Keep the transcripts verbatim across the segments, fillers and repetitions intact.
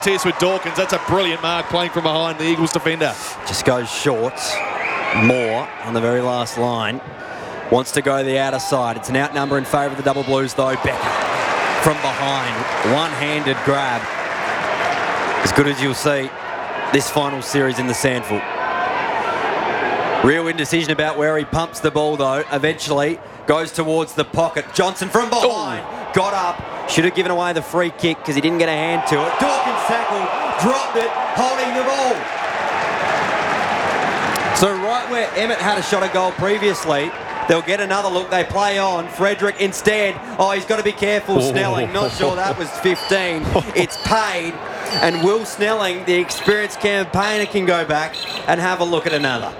Here's with Dawkins. That's a brilliant mark playing from behind the Eagles defender. Just goes short. Moore on the very last line. Wants to go the outer side. It's an outnumber in favour of the Double Blues though. Becker from behind. One-handed grab. As good as you'll see this final series in the Sandful. Real indecision about where he pumps the ball though. Eventually goes towards the pocket. Johnson from behind. Ooh. Got up. Should have given away the free kick because he didn't get a hand to it. Dawkins tackled, dropped it, holding the ball. So right where Emmett had a shot at goal previously, they'll get another look. They play on. Frederick instead. Oh, he's got to be careful. Oh. Snelling. Not sure that was fifteen. It's paid. And Will Snelling, the experienced campaigner, can go back and have a look at another.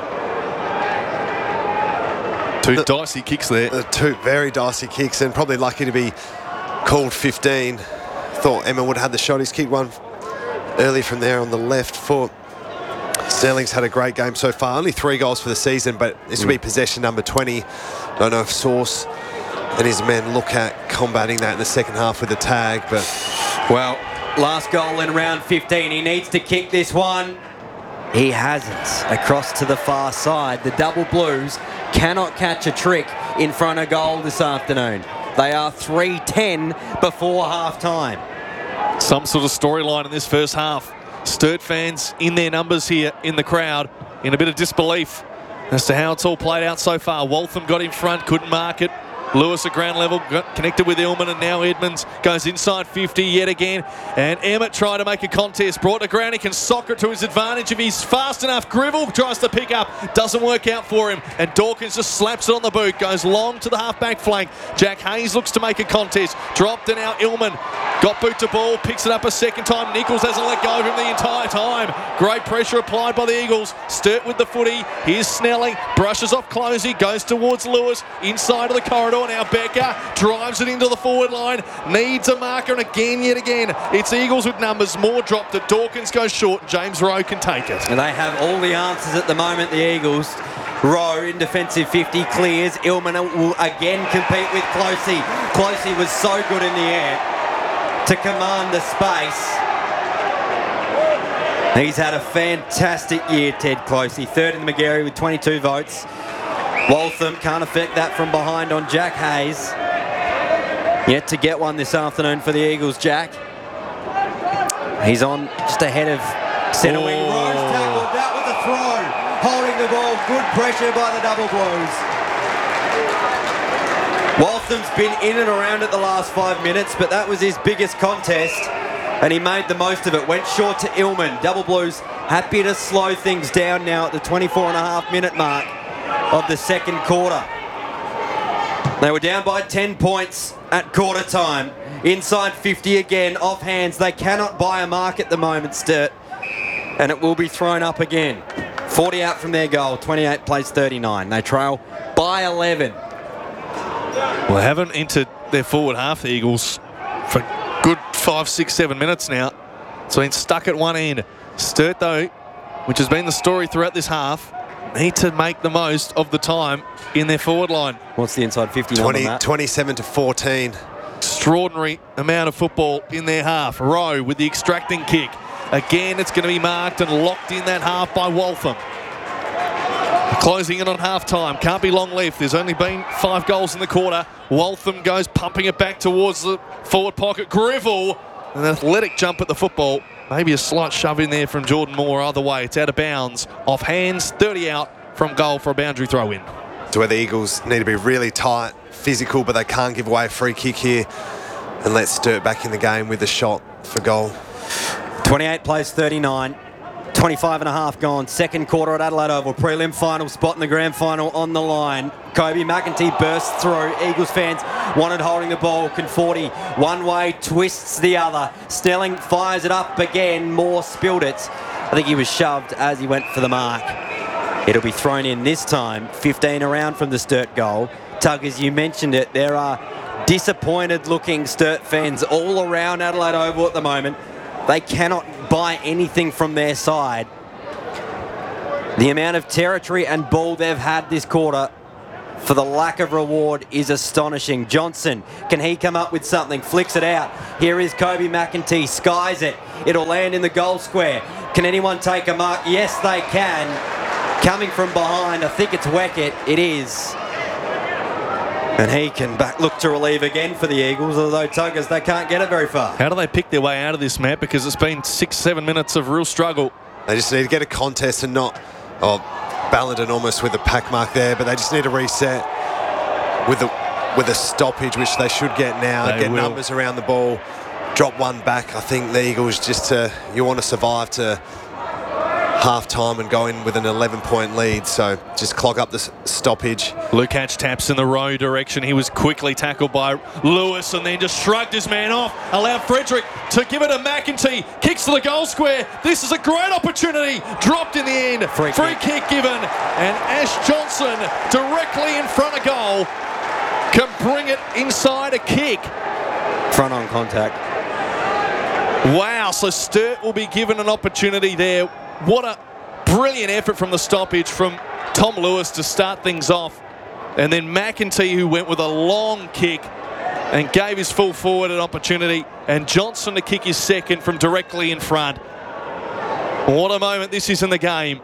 Two the, dicey kicks there. The two very dicey kicks, and probably lucky to be called fifteen. Thought Emma would have had the shot. He's kicked one early from there on the left foot. Snelling's had a great game so far. Only three goals for the season, but this will be possession number twenty. Don't know if Sauce and his men look at combating that in the second half with the tag, but... Well, last goal in round fifteen. He needs to kick this one. He hasn't. Across to the far side. The Double Blues cannot catch a trick in front of goal this afternoon. They are three ten before half-time. Some sort of storyline in this first half. Sturt fans in their numbers here in the crowd, in a bit of disbelief as to how it's all played out so far. Waltham got in front, couldn't mark it. Lewis at ground level, got connected with Illman, and now Edmonds goes inside fifty yet again. And Emmett tried to make a contest, brought to ground. He can soccer it to his advantage if he's fast enough. Grivell tries to pick up, doesn't work out for him. And Dawkins just slaps it on the boot, goes long to the half-back flank. Jack Hayes looks to make a contest, dropped, and now Illman got boot to ball, picks it up a second time. Nichols hasn't let go of him the entire time. Great pressure applied by the Eagles. Sturt with the footy. Here's Snelling, brushes off Closey, goes towards Lewis, inside of the corridor. Now Becker drives it into the forward line, needs a marker, and again, yet again, it's Eagles with numbers. Moore dropped it, Dawkins goes short, and James Rowe can take it. And they have all the answers at the moment, the Eagles. Rowe in defensive fifty, clears. Illman will again compete with Closey. Closey was so good in the air to command the space. He's had a fantastic year, Ted Closey. Third in the Magarey with twenty-two votes. Waltham can't affect that from behind on Jack Hayes. Yet to get one this afternoon for the Eagles, Jack. He's on just ahead of centre wing. Oh. Rose tackled. That was a throw. Holding the ball. Good pressure by the Double Blues. Waltham's been in and around it the last five minutes, but that was his biggest contest, and he made the most of it. Went short to Illman. Double Blues happy to slow things down now at the twenty-four and a half minute mark of the second quarter. They were down by ten points at quarter time. Inside fifty again, off hands. They cannot buy a mark at the moment, Sturt, and it will be thrown up again. forty out from their goal, twenty-eight plays thirty-nine. They trail by eleven. Well, they haven't entered their forward half, the Eagles, for good five, six, seven minutes now. It's been stuck at one end. Sturt, though, which has been the story throughout this half, need to make the most of the time in their forward line. What's the inside fifty twenty, number, Matt? twenty-seven to fourteen. Extraordinary amount of football in their half. Rowe with the extracting kick. Again, it's going to be marked and locked in that half by Waltham. Closing in on half-time. Can't be long left. There's only been five goals in the quarter. Waltham goes pumping it back towards the forward pocket. Grivell, an athletic jump at the football. Maybe a slight shove in there from Jordan Moore. Either way, it's out of bounds. Off hands, thirty out from goal for a boundary throw in. To where the Eagles need to be really tight, physical, but they can't give away a free kick here and let Sturt back in the game with a shot for goal. twenty-eight plays thirty-nine. twenty-five and a half gone. Second quarter at Adelaide Oval. Prelim final spot in the grand final on the line. Kobe McEntee bursts through. Eagles fans wanted holding the ball. Conforti one way, twists the other. Snelling fires it up again. Moore spilled it. I think he was shoved as he went for the mark. It'll be thrown in this time. fifteen around from the Sturt goal. Tug, as you mentioned it, there are disappointed looking Sturt fans all around Adelaide Oval at the moment. They cannot buy anything from their side. The amount of territory and ball they've had this quarter for the lack of reward is astonishing. Johnson, can he come up with something? Flicks it out. Here is Kobe McEntee, skies it. It'll land in the goal square. Can anyone take a mark? Yes, they can. Coming from behind, I think it's Weckett. It is. And he can back look to relieve again for the Eagles, although Tuggers, they can't get it very far. How do they pick their way out of this, Matt? Because it's been six, seven minutes of real struggle. They just need to get a contest and not... Oh, Ballenden almost with a pack mark there, but they just need to reset with a with a stoppage, which they should get now. They get will. numbers around the ball, drop one back. I think the Eagles just to you want to survive to half time and go in with an eleven point lead, so just clog up the s- stoppage. Lukacs taps in the row direction. He was quickly tackled by Lewis and then just shrugged his man off. Allowed Frederick to give it to McEntee. Kicks to the goal square. This is a great opportunity. Dropped in the end. Free Free kick. kick given. And Ash Johnson directly in front of goal can bring it inside a kick. Front on contact. Wow, so Sturt will be given an opportunity there. What a brilliant effort from the stoppage from Tom Lewis to start things off. And then McEntee, who went with a long kick and gave his full forward an opportunity. And Johnson to kick his second from directly in front. What a moment this is in the game.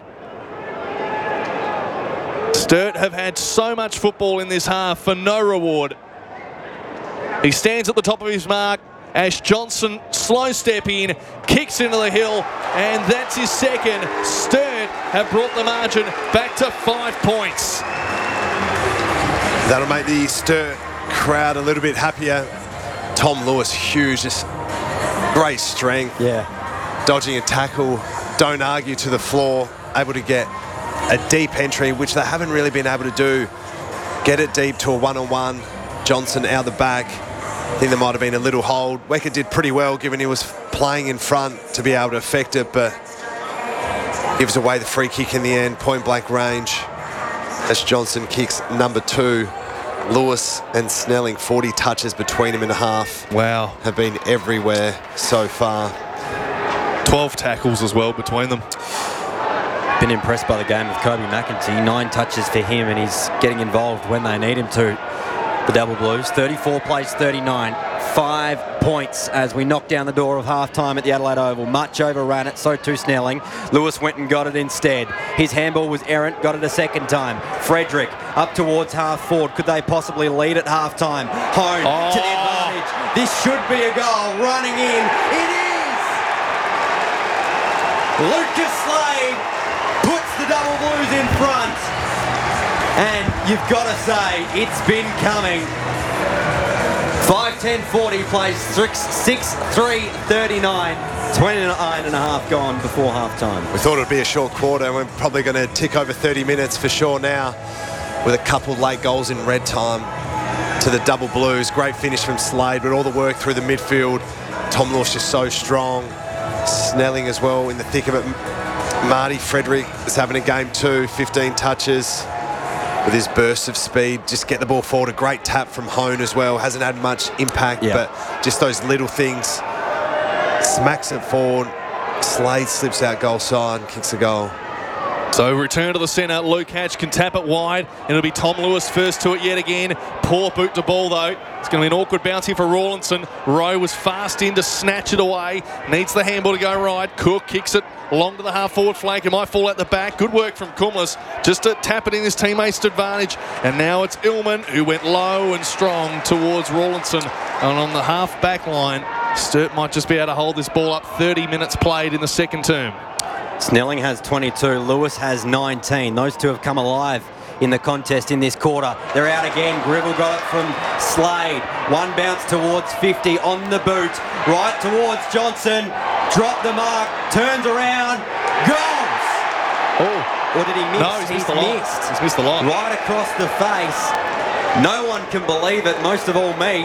Sturt have had so much football in this half for no reward. He stands at the top of his mark. Ash Johnson, slow step in, kicks into the hill, and that's his second. Sturt have brought the margin back to five points. That'll make the Sturt crowd a little bit happier. Tom Lewis, huge, just great strength. Yeah. Dodging a tackle, don't argue to the floor, able to get a deep entry, which they haven't really been able to do. Get it deep to a one-on-one. Johnson out the back. I think there might have been a little hold. Wecker did pretty well given he was playing in front to be able to affect it, but gives away the free kick in the end, point blank range. As Johnson kicks number two. Lewis and Snelling, forty touches between him in a half. Wow. Have been everywhere so far. twelve tackles as well between them. Been impressed by the game of Kobe McEntee. Nine touches for him, and he's getting involved when they need him to. The Double Blues, thirty-four plays thirty-nine. Five points as we knock down the door of half-time at the Adelaide Oval. Much overran it, so too Snelling. Lewis went and got it instead. His handball was errant, got it a second time. Frederick up towards half forward. Could they possibly lead at half-time? Hone Oh. to the advantage. This should be a goal. Running in. It is! Lucas Slade puts the Double Blues in front. And you've got to say, it's been coming. five ten forty plays six three thirty-nine. twenty-nine and a half gone before half-time. We thought it would be a short quarter. We're probably going to tick over thirty minutes for sure now, with a couple late goals in red time to the Double Blues. Great finish from Slade, but all the work through the midfield. Tom Lewis just so strong. Snelling as well in the thick of it. Marty Frederick is having a game too, fifteen touches. With his burst of speed, just get the ball forward. A great tap from Hone as well. Hasn't had much impact, Yeah. but just those little things. Smacks it forward. Slade slips out goal side and kicks a goal. So return to the centre. Lukacs can tap it wide. And it'll be Tom Lewis first to it yet again. Poor boot to ball though. It's going to be an awkward bounce here for Rawlinson. Rowe was fast in to snatch it away. Needs the handball to go right. Cook kicks it along to the half-forward flank. It might fall out the back. Good work from Kumlis just to tap it in his teammates' advantage. And now it's Illman who went low and strong towards Rawlinson. And on the half-back line, Sturt might just be able to hold this ball up. thirty minutes played in the second term. Snelling has twenty-two. Lewis has nineteen. Those two have come alive in the contest in this quarter. They're out again. Gribble got it from Slade. One bounce towards fifty on the boot. Right towards Johnson. Drop the mark. Turns around. Goals! Oh, Or did he miss? no, he's missed the line. missed. He's missed the line. Right across the face. No one can believe it, most of all me.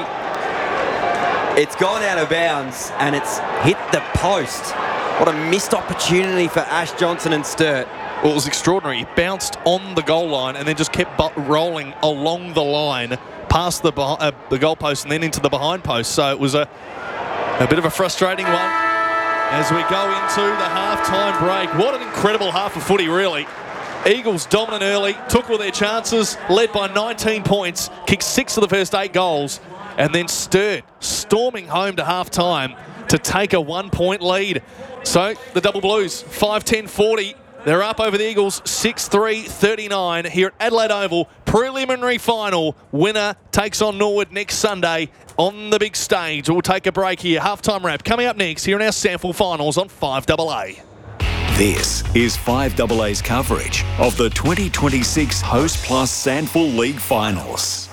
It's gone out of bounds and it's hit the post. What a missed opportunity for Ash Johnson and Sturt. Well, it was extraordinary. He bounced on the goal line and then just kept bu- rolling along the line, past the beh- uh, the goal post and then into the behind post. So it was a, a bit of a frustrating one as we go into the half-time break. What an incredible half of footy, really. Eagles dominant early, took all their chances, led by nineteen points, kicked six of the first eight goals, and then Sturt storming home to half-time to take a one-point lead. So the Double Blues, five ten forty, they're up over the Eagles, six three thirty-nine here at Adelaide Oval. Preliminary final. Winner takes on Norwood next Sunday on the big stage. We'll take a break here. Halftime wrap coming up next here in our Sample Finals on five A A. This is five A A's coverage of the twenty twenty-six Host Plus Sandful League Finals.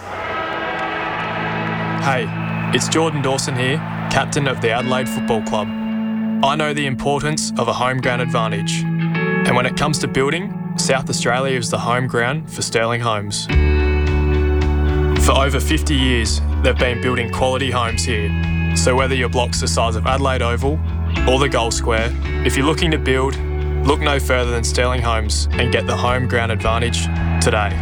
Hey, it's Jordan Dawson here, captain of the Adelaide Football Club. I know the importance of a home ground advantage. And when it comes to building, South Australia is the home ground for Sterling Homes. For over fifty years, they've been building quality homes here. So whether your block's the size of Adelaide Oval or the Gold Square, if you're looking to build, look no further than Sterling Homes and get the home ground advantage today.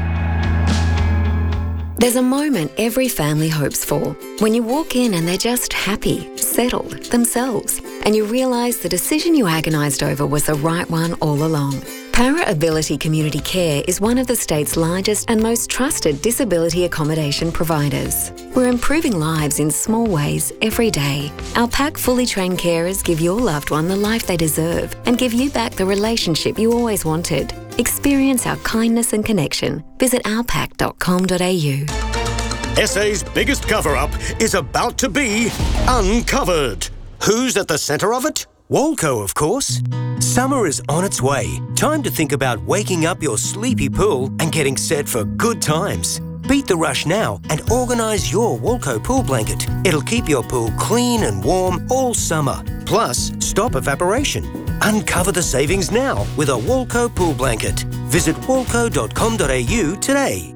There's a moment every family hopes for, when you walk in and they're just happy, settled, themselves, and you realise the decision you agonised over was the right one all along. Para Ability Community Care is one of the state's largest and most trusted disability accommodation providers. We're improving lives in small ways every day. Our PAC fully trained carers give your loved one the life they deserve and give you back the relationship you always wanted. Experience our kindness and connection. Visit our pac dot com dot a u. S A's biggest cover-up is about to be uncovered. Who's at the centre of it? Woolco, of course. Summer is on its way. Time to think about waking up your sleepy pool and getting set for good times. Beat the rush now and organise your Woolco pool blanket. It'll keep your pool clean and warm all summer. Plus, stop evaporation. Uncover the savings now with a Woolco pool blanket. Visit woolco dot com dot a u today.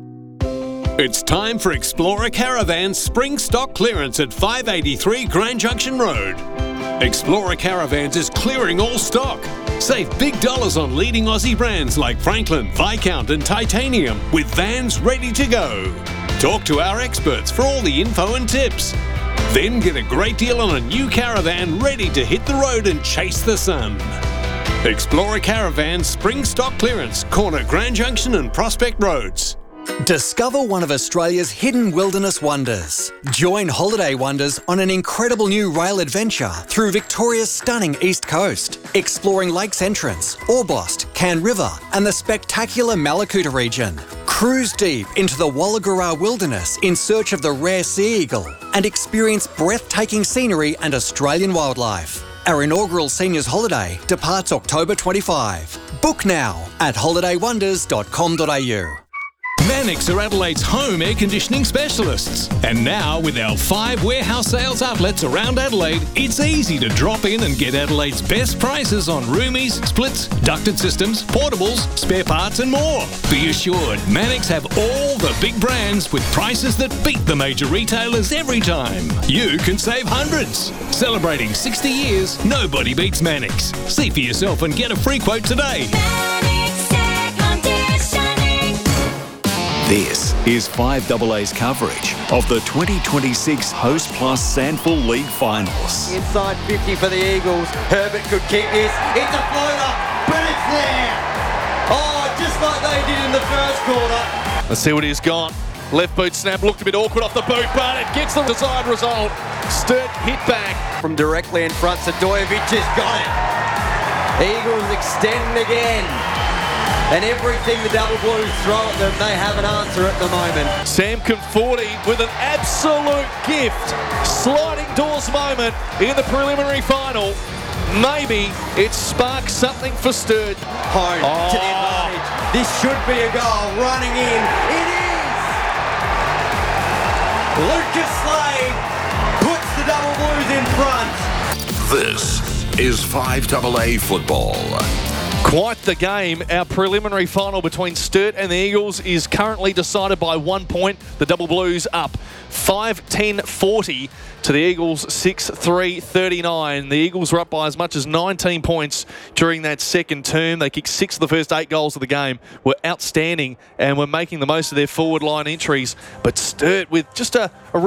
It's time for Explorer Caravan's spring stock clearance at five eighty-three Grand Junction Road. Explorer Caravans is clearing all stock. Save big dollars on leading Aussie brands like Franklin, Viscount and Titanium with vans ready to go. Talk to our experts for all the info and tips. Then get a great deal on a new caravan ready to hit the road and chase the sun. Explorer Caravans spring stock clearance, corner Grand Junction and Prospect Roads. Discover one of Australia's hidden wilderness wonders. Join Holiday Wonders on an incredible new rail adventure through Victoria's stunning east coast, exploring Lakes Entrance, Orbost, Can River and the spectacular Malakuta region. Cruise deep into the Wallagura wilderness in search of the rare sea eagle and experience breathtaking scenery and Australian wildlife. Our inaugural seniors holiday departs October twenty-fifth. Book now at holiday wonders dot com dot a u. Mannix are Adelaide's home air conditioning specialists. And now, with our five warehouse sales outlets around Adelaide, it's easy to drop in and get Adelaide's best prices on roomies, splits, ducted systems, portables, spare parts and more. Be assured, Mannix have all the big brands with prices that beat the major retailers every time. You can save hundreds. Celebrating sixty years, nobody beats Mannix. See for yourself and get a free quote today. This is five A A's coverage of the twenty twenty-six Host Plus Sandful League Finals. Inside fifty for the Eagles. Herbert could keep this. It's a floater, but it's there. Oh, just like they did in the first quarter. Let's see what he's got. Left boot snap looked a bit awkward off the boot, but it gets the desired result. Sturt hit back. From directly in front, Sadojevic has got it. Eagles extend again. And everything the Double Blues throw at them, they have an answer at the moment. Sam Conforti with an absolute gift. Sliding doors moment in the preliminary final. Maybe it sparks something for Sturt. Home oh. to the advantage. This should be a goal. Running in. It is! Lucas Slade puts the Double Blues in front. This is five A A football. Quite the game. Our preliminary final between Sturt and the Eagles is currently decided by one point. The Double Blues up five ten forty to the Eagles six three thirty-nine. The Eagles were up by as much as nineteen points during that second term. They kicked six of the first eight goals of the game. Were outstanding and were making the most of their forward line entries. But Sturt with just a, a real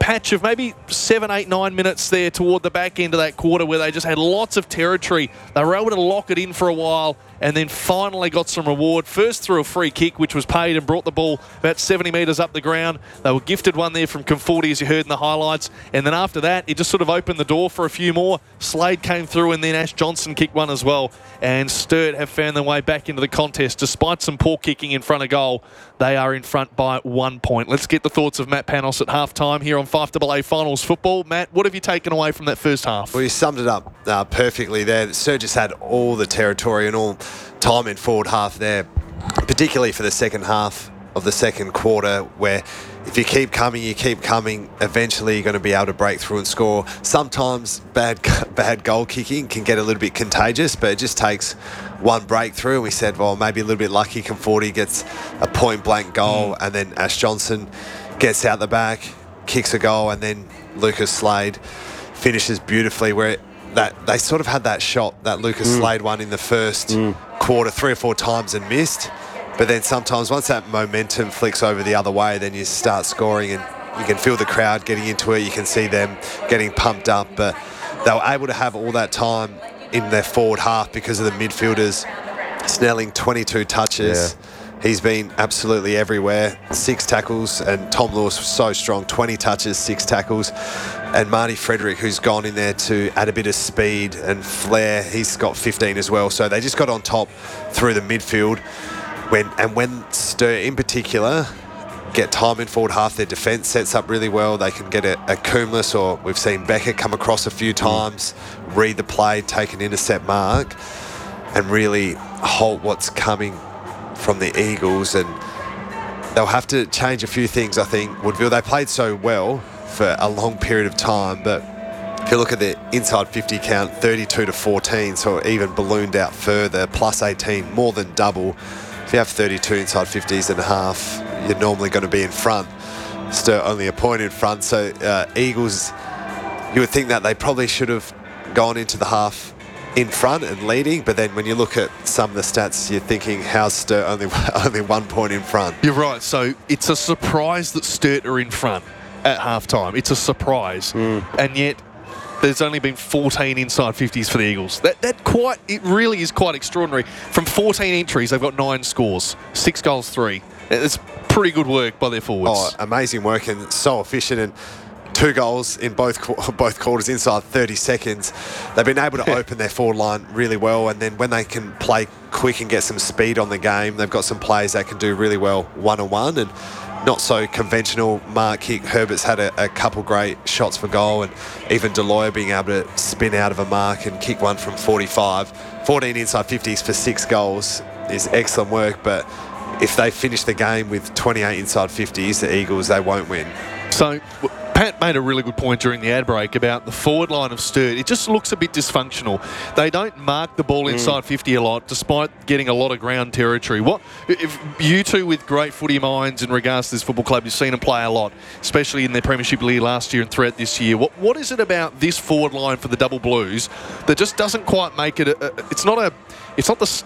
patch of maybe seven, eight, nine minutes there toward the back end of that quarter where they just had lots of territory. They were able to lock it in for a while and then finally got some reward. First through a free kick, which was paid and brought the ball about seventy metres up the ground. They were gifted one there from Conforti, as you heard in the highlights. And then after that, it just sort of opened the door for a few more. Slade came through and then Ash Johnson kicked one as well. And Sturt have found their way back into the contest. Despite some poor kicking in front of goal, they are in front by one point. Let's get the thoughts of Matt Panos at half-time here on five A A Finals Football. Matt, what have you taken away from that first half? Well, you summed it up uh, perfectly there. Sturt just had all the territory and all time in forward half there, particularly for the second half of the second quarter, where if you keep coming, you keep coming, eventually you're going to be able to break through and score. Sometimes bad bad goal kicking can get a little bit contagious, but it just takes one breakthrough. And we said, well, maybe a little bit lucky. Conforti gets a point-blank goal, mm. and then Ash Johnson gets out the back, kicks a goal, and then Lucas Slade finishes beautifully, where it, that they sort of had that shot, that Lucas mm. Slade one in the first mm. quarter three or four times and missed. But then sometimes once that momentum flicks over the other way, then you start scoring and you can feel the crowd getting into it. You can see them getting pumped up. But they were able to have all that time in their forward half because of the midfielders. Snelling, twenty-two touches. Yeah. He's been absolutely everywhere. Six tackles, and Tom Lewis was so strong. twenty touches, six tackles. And Marty Frederick, who's gone in there to add a bit of speed and flair, he's got fifteen as well. So they just got on top through the midfield. When and when Sturt in particular get time in forward half, their defence sets up really well. They can get a, a Cumulus, or we've seen Becker come across a few times, mm. read the play, take an intercept mark, and really halt what's coming from the Eagles. And they'll have to change a few things, I think. Woodville, they played so well for a long period of time, but if you look at the inside fifty count, thirty-two to fourteen, so it even ballooned out further, plus eighteen, more than double. If you have thirty-two inside fifties and a half, you're normally going to be in front. Sturt only a point in front, so uh, Eagles, you would think that they probably should have gone into the half in front and leading, but then when you look at some of the stats, you're thinking, how's Sturt only, only one point in front? You're right, so it's a surprise that Sturt are in front at half-time. It's a surprise, mm. and yet there's only been fourteen inside fifties for the Eagles. That that quite it really is quite extraordinary. From fourteen entries, they've got nine scores, six goals, three. It's pretty good work by their forwards. Oh, amazing work and so efficient, and two goals in both both quarters inside thirty seconds. They've been able to yeah. open their forward line really well, and then when they can play quick and get some speed on the game, they've got some players that can do really well one-on-one and not so conventional. Mark Hick, Herbert's had a, a couple great shots for goal, and even Deloya being able to spin out of a mark and kick one from forty-five. fourteen inside fifties for six goals is excellent work, but if they finish the game with twenty-eight inside fifties, the Eagles, they won't win. So Pat made a really good point during the ad break about the forward line of Sturt. It just looks a bit dysfunctional. They don't mark the ball inside mm. fifty a lot, despite getting a lot of ground territory. What if you two, with great footy minds in regards to this football club, you've seen them play a lot, especially in their premiership league last year and throughout this year. What what is it about this forward line for the Double Blues that just doesn't quite make it? A, a, it's not a. It's not the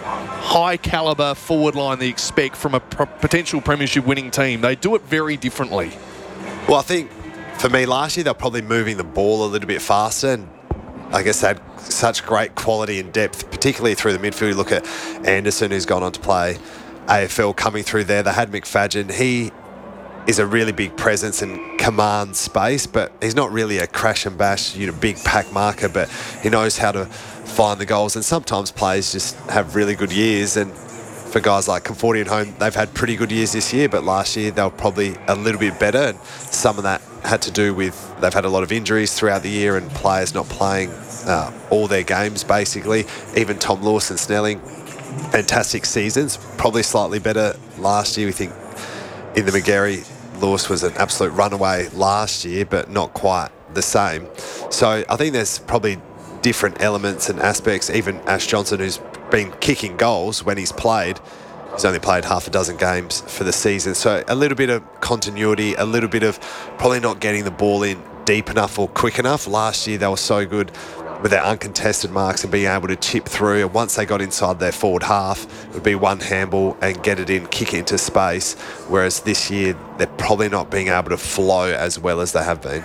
high caliber forward line they expect from a p- potential premiership winning team. They do it very differently. Well, I think for me last year, they're probably moving the ball a little bit faster, and I guess they had such great quality and depth, particularly through the midfield. You look at Anderson, who's gone on to play A F L, coming through there. They had McFadden. He is a really big presence and commands space, but he's not really a crash and bash, you know, big pack marker, but he knows how to find the goals, and sometimes players just have really good years. And for guys like Conforti at home, they've had pretty good years this year, but last year they were probably a little bit better, and some of that had to do with they've had a lot of injuries throughout the year and players not playing uh, all their games, basically. Even Tom Lewis and Snelling, fantastic seasons, probably slightly better last year. We think in the McGarry, Lewis was an absolute runaway last year, but not quite the same. So I think there's probably different elements and aspects. Even Ash Johnson, who's been kicking goals when he's played, he's only played half a dozen games for the season. So a little bit of continuity, a little bit of probably not getting the ball in deep enough or quick enough. Last year they were so good with their uncontested marks and being able to chip through. And once they got inside their forward half, it would be one handball and get it in, kick it into space. Whereas this year, they're probably not being able to flow as well as they have been.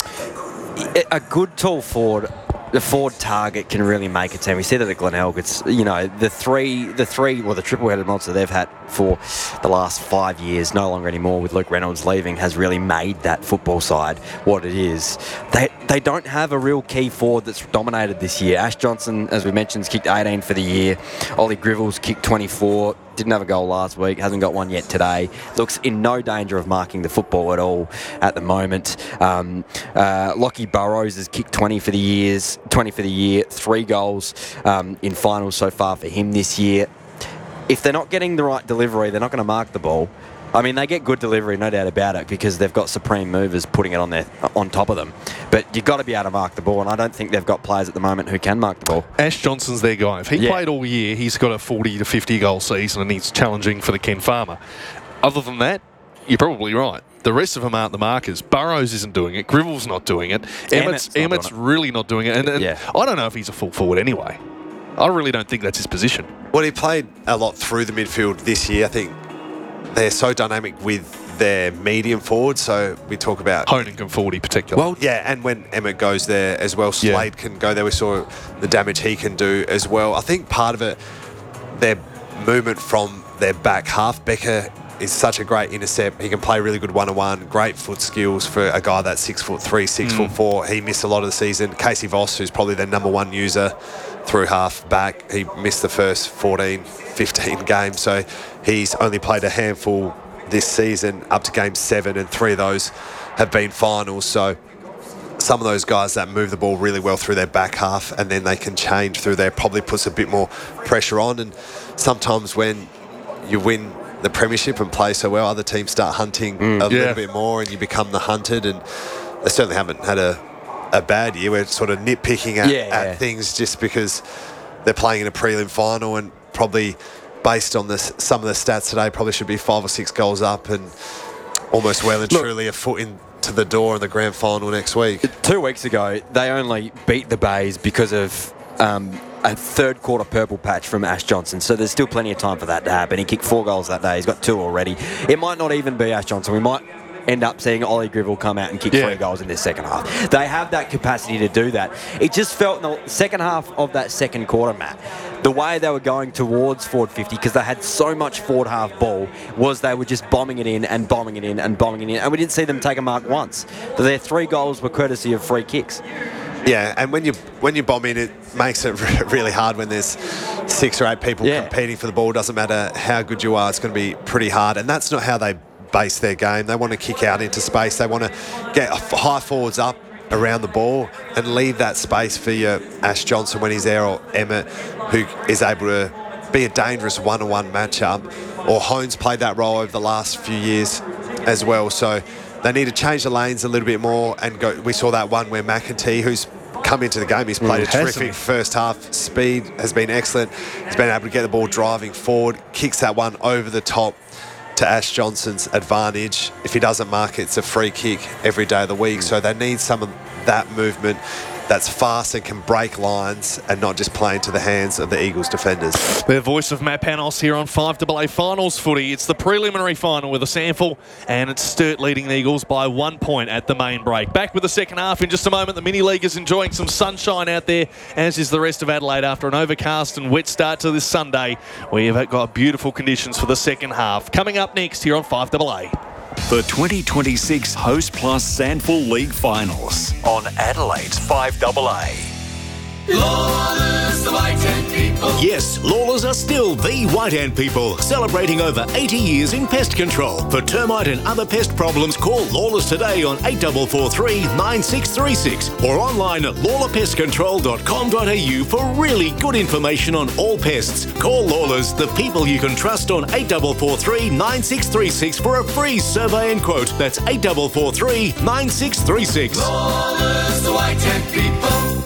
A good tall forward, the forward target can really make a team. We see that at Glenelg. It's, you know, the three, the three, well, the triple-headed monster they've had for the last five years, no longer anymore with Luke Reynolds leaving, has really made that football side what it is. They they don't have a real key forward that's dominated this year. Ash Johnson, as we mentioned, has kicked eighteen for the year. Ollie Grivels kicked twenty-four. Didn't have a goal last week, hasn't got one yet today. Looks in no danger of marking the football at all at the moment. Um, uh, Lockie Burrows has kicked twenty for the years, twenty for the year, three goals um, in finals so far for him this year. If they're not getting the right delivery, they're not going to mark the ball. I mean, they get good delivery, no doubt about it, because they've got supreme movers putting it on their on top of them. But you've got to be able to mark the ball, and I don't think they've got players at the moment who can mark the ball. Ash Johnson's their guy. If he Yeah. played all year, he's got a forty to fifty goal season and he's challenging for the Ken Farmer. Other than that, you're probably right. The rest of them aren't the markers. Burrows isn't doing it. Grivel's not doing it. Emmett's, Emmett's not Emmett's doing it. really not doing it. And, and Yeah. I don't know if he's a full forward anyway. I really don't think that's his position. Well, he played a lot through the midfield this year. I think they're so dynamic with their medium forward. So we talk about Honan can forty particularly. Well, yeah, and when Emmett goes there as well, Slade Yeah. can go there. We saw the damage he can do as well. I think part of it, their movement from their back half. Becker is such a great intercept. He can play really good one-on-one, great foot skills for a guy that's six foot three, six Mm. foot four. He missed a lot of the season. Casey Voss, who's probably their number one user through half back, he missed the first fourteen, fifteen games. So he's only played a handful this season up to game seven, and three of those have been finals. So some of those guys that move the ball really well through their back half and then they can change through there probably puts a bit more pressure on. And sometimes when you win the premiership and play so well, other teams start hunting a yeah. little bit more and you become the hunted. And they certainly haven't had a, a bad year. We're sort of nitpicking at, Yeah, at yeah. things just because they're playing in a prelim final, and probably based on this, some of the stats today probably should be five or six goals up and almost well and Look, truly a foot into the door in the grand final next week. Two weeks ago, they only beat the Bays because of um, a third quarter purple patch from Ash Johnson. So there's still plenty of time for that to happen. He kicked four goals that day. He's got two already. It might not even be Ash Johnson. We might end up seeing Ollie Grivell come out and kick Yeah. three goals in this second half. They have that capacity to do that. It just felt in the second half of that second quarter, Matt, the way they were going towards forward fifty, because they had so much forward half ball, was they were just bombing it in and bombing it in and bombing it in. And we didn't see them take a mark once. Their three goals were courtesy of free kicks. Yeah, and when you when you bomb in, it makes it really hard when there's six or eight people Yeah. competing for the ball. Doesn't matter how good you are, it's going to be pretty hard. And that's not how they base their game. They want to kick out into space. They want to get high forwards up around the ball and leave that space for your Ash Johnson when he's there, or Emmett, who is able to be a dangerous one-on-one matchup. Or Hones played that role over the last few years as well. So they need to change the lanes a little bit more and go. We saw that one where McEntee, who's come into the game, he's played Mm, a hasn't terrific he? first half. Speed has been excellent. He's been able to get the ball driving forward, kicks that one over the top to Ash Johnson's advantage. If he doesn't mark it, it's a free kick every day of the week. So they need some of that movement that's fast and can break lines and not just play into the hands of the Eagles defenders. The voice of Matt Panos here on five A A Finals footy. It's the preliminary final with a sample, and it's Sturt leading the Eagles by one point at the main break. Back with the second half in just a moment. The mini league is enjoying some sunshine out there, as is the rest of Adelaide after an overcast and wet start to this Sunday. We have got beautiful conditions for the second half. Coming up next here on five A A. The twenty twenty-six Host Plus Sandful League Finals on Adelaide's five A A. Lawless, the white ant people. Yes, Lawlers are still the white ant people, celebrating over eighty years in pest control. For termite and other pest problems, call Lawless today on eight four four three, nine six three six or online at lawler pest control dot com dot a u for really good information on all pests. Call Lawlers, the people you can trust, on eight four four three, nine six three six for a free survey and quote. That's eight four four three, nine six three six. Lawless, the white ant people.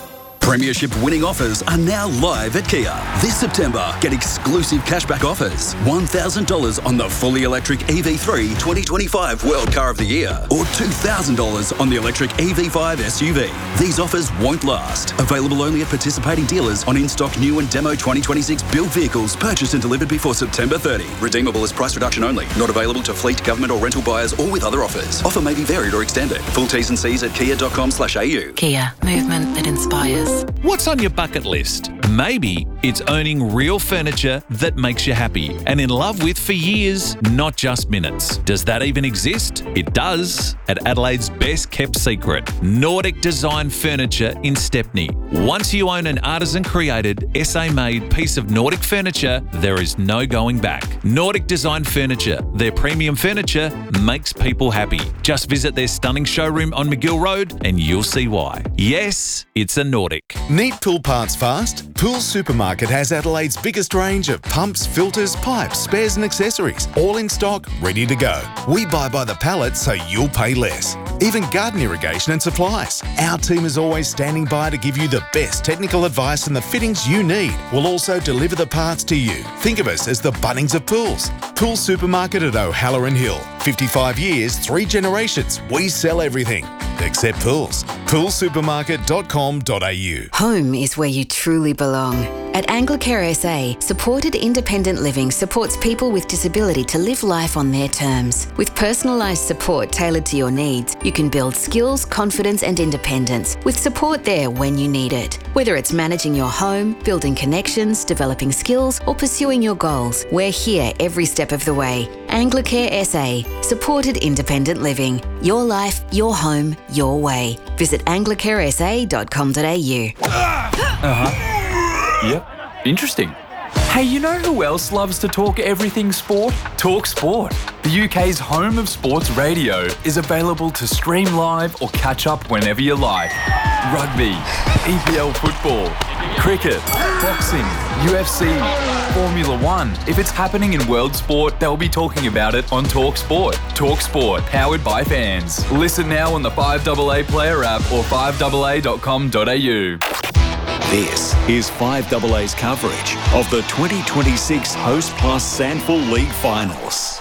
Premiership winning offers are now live at Kia. This September, get exclusive cashback offers. one thousand dollars on the fully electric E V three twenty twenty-five World Car of the Year or two thousand dollars on the electric E V five S U V. These offers won't last. Available only at participating dealers on in-stock new and demo twenty twenty-six built vehicles purchased and delivered before September thirtieth. Redeemable as price reduction only. Not available to fleet, government or rental buyers or with other offers. Offer may be varied or extended. Full T's and C's at kia dot com slash a u. Kia. Movement that inspires. What's on your bucket list? Maybe it's owning real furniture that makes you happy and in love with for years, not just minutes. Does that even exist? It does at Adelaide's best kept secret, Nordic Design Furniture in Stepney. Once you own an artisan created, S A made piece of Nordic furniture, there is no going back. Nordic Design Furniture, their premium furniture makes people happy. Just visit their stunning showroom on McGill Road and you'll see why. Yes, it's a Nordic. Need pool parts fast? Pool Supermarket has Adelaide's biggest range of pumps, filters, pipes, spares and accessories, all in stock, ready to go. We buy by the pallet so you'll pay less. Even garden irrigation and supplies. Our team is always standing by to give you the best technical advice and the fittings you need. We'll also deliver the parts to you. Think of us as the Bunnings of pools. Pool Supermarket at O'Halloran Hill. fifty-five years, three generations. We sell everything except pools. pool supermarket dot com dot a u. Home is where you truly belong. At Anglicare S A, supported independent living supports people with disability to live life on their terms. With personalised support tailored to your needs, you can build skills, confidence and independence with support there when you need it. Whether it's managing your home, building connections, developing skills or pursuing your goals, we're here every step of the way. Anglicare S A, supported independent living. Your life, your home, your way. Visit anglicare s a dot com dot a u. Uh-huh. Yep. Interesting. Hey, you know who else loves to talk everything sport? Talk Sport. The U K's home of sports radio is available to stream live or catch up whenever you like. Rugby, E P L football, cricket, boxing, U F C, Formula One. If it's happening in world sport, they'll be talking about it on Talk Sport. Talk Sport, powered by fans. Listen now on the five A A Player app or five a a dot com dot a u. This is five A A's coverage of the twenty twenty-six Host Plus Sandful League Finals.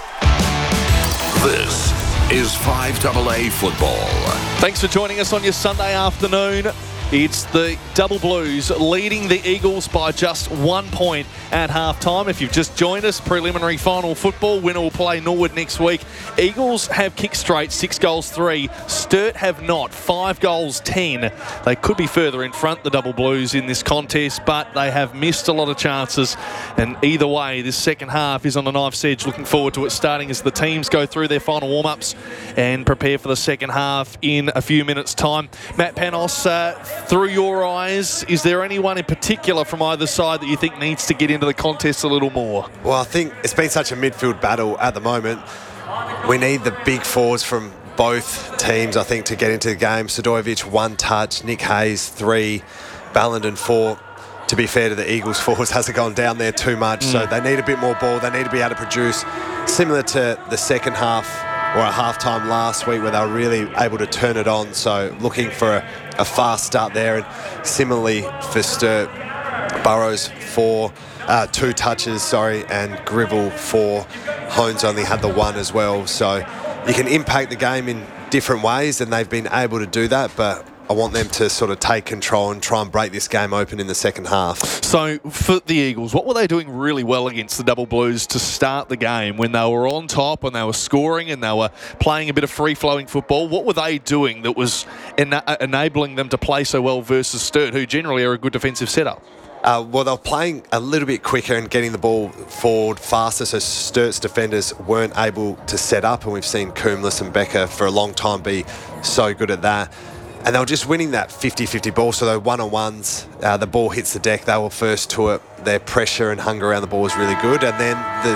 This is five A A football. Thanks for joining us on your Sunday afternoon. It's the Double Blues leading the Eagles by just one point at half-time. If you've just joined us, preliminary final football. Winner will play Norwood next week. Eagles have kicked straight, six goals, three. Sturt have not, five goals, ten. They could be further in front, the Double Blues, in this contest, but they have missed a lot of chances. And either way, this second half is on a knife's edge. Looking forward to it starting as the teams go through their final warm-ups and prepare for the second half in a few minutes' time. Matt Panos, uh, through your eyes, is there anyone in particular from either side that you think needs to get into the contest a little more? Well, I think it's been such a midfield battle at the moment. We need the big fours from both teams, I think, to get into the game. Sadojevic, one touch. Nick Hayes, three. Ballenden, four. To be fair to the Eagles, forwards hasn't gone down there too much, mm. so they need a bit more ball. They need to be able to produce, similar to the second half or at halftime last week where they were really able to turn it on. So looking for a, a fast start there. And similarly for Sturt, Burrows, four, uh, two touches, sorry, and Gribble, four. Hones only had the one as well. So you can impact the game in different ways, and they've been able to do that, but I want them to sort of take control and try and break this game open in the second half. So for the Eagles, what were they doing really well against the Double Blues to start the game when they were on top and they were scoring and they were playing a bit of free-flowing football? What were they doing that was ena- enabling them to play so well versus Sturt, who generally are a good defensive setup? Uh, well, they were playing a little bit quicker and getting the ball forward faster, so Sturt's defenders weren't able to set up, and we've seen Coombs and Becker for a long time be so good at that. And they were just winning that fifty-fifty ball, so they one-on-ones, uh, the ball hits the deck, they were first to it, their pressure and hunger around the ball was really good, and then the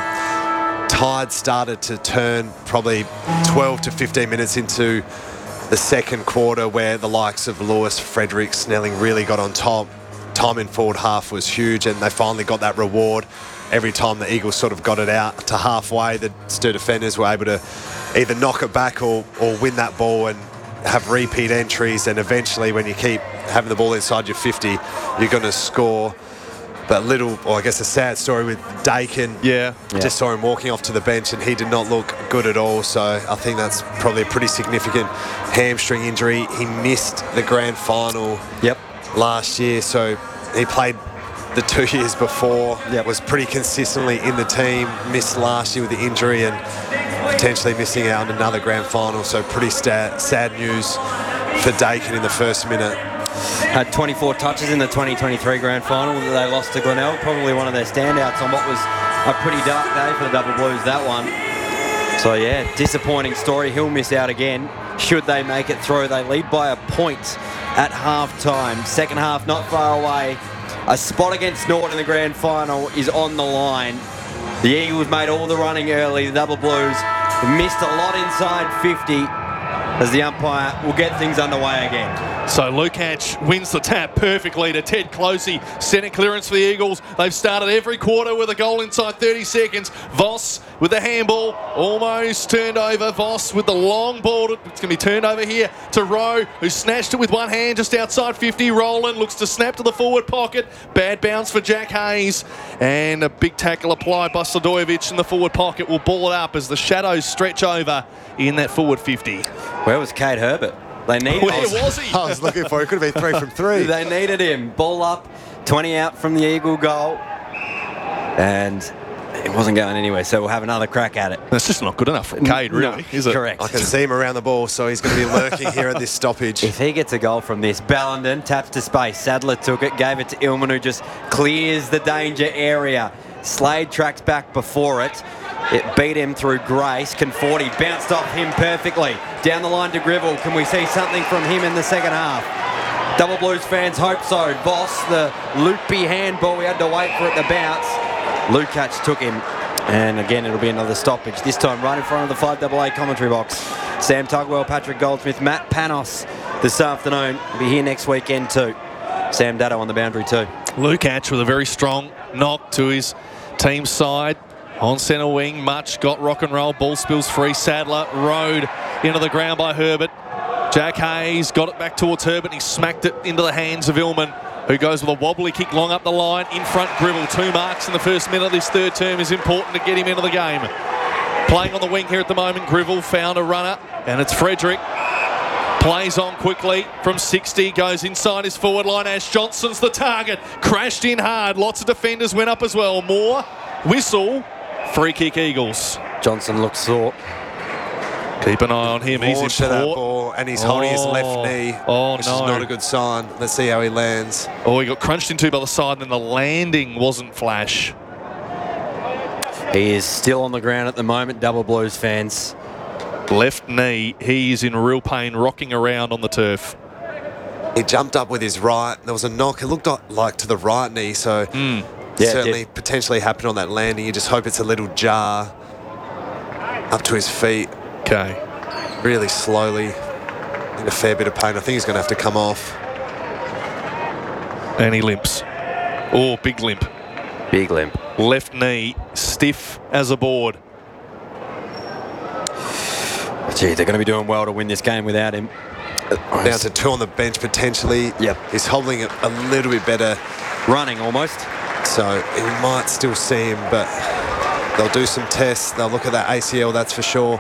tide started to turn probably twelve to fifteen minutes into the second quarter where the likes of Lewis, Frederick, Snelling really got on top. Time in forward half was huge, and they finally got that reward. Every time the Eagles sort of got it out to halfway, the Sturt defenders were able to either knock it back or, or win that ball, and have repeat entries, and eventually when you keep having the ball inside your fifty, you're going to score. But little, or I guess a sad story with Dakin. Yeah. Just yeah. saw him walking off to the bench and he did not look good at all. So I think that's probably a pretty significant hamstring injury. He missed the grand final yep. last year. So he played the two years before, yep. was pretty consistently in the team, missed last year with the injury and potentially missing out on another grand final. So pretty sad, sad news for Dakin in the first minute. Had twenty-four touches in the twenty twenty-three grand final that they lost to Glenelg. Probably one of their standouts on what was a pretty dark day for the Double Blues, that one. So yeah, disappointing story. He'll miss out again should they make it through. They lead by a point at half-time. Second half not far away. A spot against Norton in the grand final is on the line. The Eagles made all the running early. The Double Blues missed a lot inside fifty as the umpire will get things underway again. So Lukac wins the tap perfectly to Ted Closey. Centre clearance for the Eagles. They've started every quarter with a goal inside thirty seconds. Voss with the handball, almost turned over. Voss with the long ball. It's going to be turned over here to Rowe, who snatched it with one hand just outside fifty. Roland looks to snap to the forward pocket. Bad bounce for Jack Hayes. And a big tackle applied by Sladojevic in the forward pocket. Will ball it up as the shadows stretch over in that forward fifty. Where was Kate Herbert? They needed Where him. was he? I was looking for it. It could have been three from three. They needed him. Ball up, twenty out from the Eagle goal. And it wasn't going anywhere, so we'll have another crack at it. That's just not good enough for Cade, really, no, is it? Correct. I can see him around the ball, so he's going to be lurking here at this stoppage. If he gets a goal from this, Ballenden taps to space. Sadler took it, gave it to Illman, who just clears the danger area. Slade tracks back before it. It beat him through Grace. Conforti bounced off him perfectly. Down the line to Gribble. Can we see something from him in the second half? Double Blues fans hope so. Voss, the loopy handball. We had to wait for it to bounce. Lukac took him. And again, it'll be another stoppage. This time right in front of the five double A commentary box. Sam Tugwell, Patrick Goldsmith, Matt Panos this afternoon. Be here next weekend too. Sam Datto on the boundary too. Lukac with a very strong knock to his team side. On centre wing, Much got rock and roll. Ball spills free. Sadler, Road into the ground by Herbert. Jack Hayes got it back towards Herbert. He smacked it into the hands of Illman, who goes with a wobbly kick long up the line. In front, Gribble. Two marks in the first minute of this third term is important to get him into the game. Playing on the wing here at the moment, Gribble found a runner, and it's Frederick. Plays on quickly from sixty, goes inside his forward line. Ash Johnson's the target. Crashed in hard. Lots of defenders went up as well. Moore, whistle, free kick Eagles. Johnson looks sore. Keep an eye on him. He's in Launch to that port. ball, and he's holding his left knee, Oh, which no. is not a good sign. Let's see how he lands. Oh, he got crunched into by the side, and the landing wasn't flash. He is still on the ground at the moment, Double Blues fans. Left knee, he is in real pain, rocking around on the turf. He jumped up with his right. There was a knock. It looked like to the right knee, so Mm. Yeah, it certainly did. potentially happened on that landing. You just hope it's a little jar up to his feet. Okay. Really slowly, in a fair bit of pain. I think he's going to have to come off. And he limps. Oh, big limp. Big limp. Left knee, stiff as a board. Gee, they're going to be doing well to win this game without him. Down to two on the bench potentially. Yep. He's holding it a little bit better. Running almost. So he might still see him, but they'll do some tests. They'll look at that A C L, that's for sure.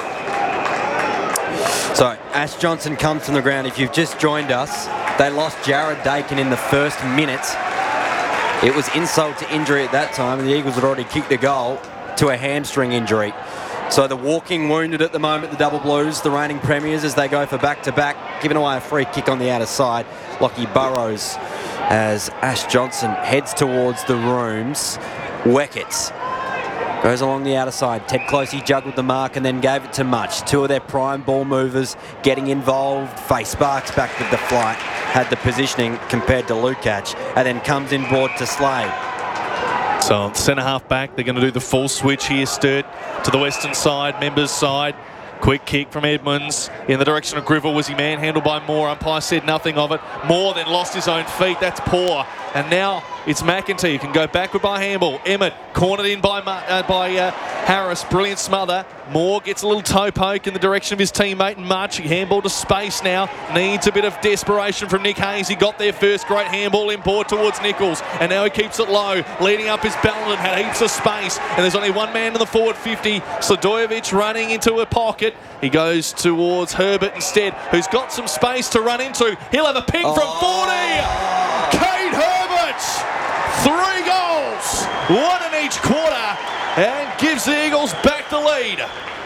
So Ash Johnson comes from the ground. If you've just joined us, they lost Jared Dakin in the first minute. It was insult to injury at that time, and the Eagles had already kicked a goal to a hamstring injury. So the walking wounded at the moment, the Double Blues, the reigning premiers, as they go for back-to-back, giving away a free kick on the outer side. Lockie Burrows as Ash Johnson heads towards the rooms. Weckett goes along the outer side. Ted Closey juggled the mark and then gave it to Much. Two of their prime ball movers getting involved. Faye Sparks back with the flight. Had the positioning compared to Lukac. And then comes in board to Slade. So on centre half back, they're going to do the full switch here. Sturt to the western side, members side. Quick kick from Edmonds in the direction of Gribble. Was he manhandled by Moore? Umpire said nothing of it. Moore then lost his own feet. That's poor. and now it's McEntee who can go backward by handball. Emmett cornered in by uh, by uh, Harris. Brilliant smother. Moore gets a little toe poke in the direction of his teammate, and Marchie handball to space now. Needs a bit of desperation from Nick Hayes. He got there first. Great handball import towards Nichols, and now he keeps it low. Leading up is Ballin, had heaps of space, and there's only one man in the forward fifty. Sladojevic running into a pocket. He goes towards Herbert instead, who's got some space to run into. He'll have a ping oh. from forty. Cade Herbert, three goals, one in each quarter, and gives the Eagles back the lead.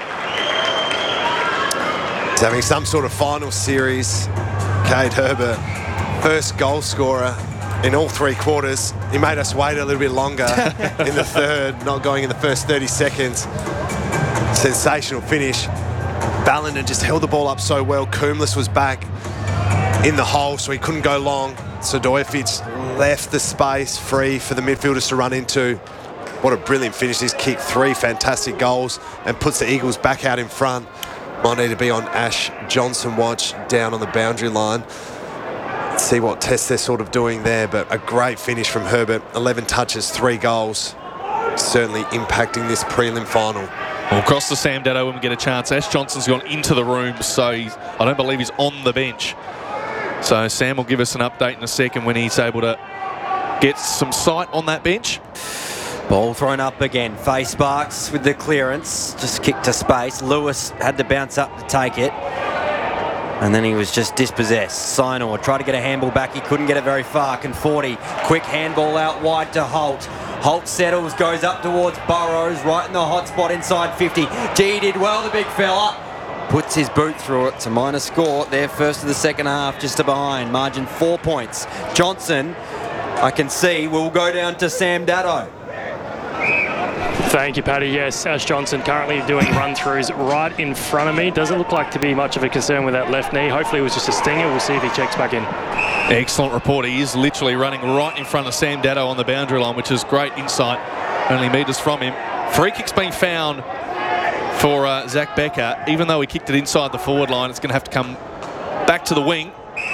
He's having some sort of final series. Cade Herbert, first goal scorer in all three quarters. He made us wait a little bit longer in the third, not going in the first thirty seconds. Sensational finish. Ballin just held the ball up so well. Coombs was back in the hole, so he couldn't go long. Sladojevic left the space free for the midfielders to run into. What a brilliant finish. He's kicked three fantastic goals and puts the Eagles back out in front. Might need to be on Ash Johnson watch down on the boundary line. See what test they're sort of doing there, but a great finish from Herbert. eleven touches, three goals. Certainly impacting this prelim final. Well, across to Sam Dado when we get a chance. Ash Johnson's gone into the room, so he's, I don't believe he's on the bench. So Sam will give us an update in a second when he's able to get some sight on that bench. Ball thrown up again. Faye Sparks with the clearance. Just kicked to space. Lewis had to bounce up to take it. And then he was just dispossessed. Sinor tried to get a handball back. He couldn't get it very far. Conforti, quick handball out wide to Holt. Holt settles, goes up towards Burrows, right in the hot spot inside fifty. G did well, the big fella. Puts his boot through it to minor score. They're first of the second half, just to behind. Margin four points. Johnson, I can see, will go down to Sam Dado. Thank you, Paddy. Yes, Ash Johnson currently doing run-throughs right in front of me. Doesn't look like to be much of a concern with that left knee. Hopefully it was just a stinger. We'll see if he checks back in. Excellent report. He is literally running right in front of Sam Dado on the boundary line, which is great insight. Only metres from him. Free kick's been found for uh, Zach Becker. Even though he kicked it inside the forward line, it's going to have to come back to the wing.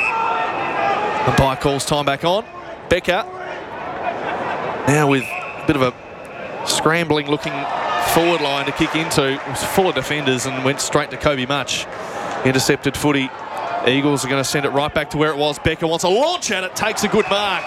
Umpire calls time back on. Becker now with a bit of a scrambling looking forward line to kick into. It was full of defenders and went straight to Kobe Much. Intercepted footy. Eagles are going to send it right back to where it was. Becker wants a launch at it, takes a good mark.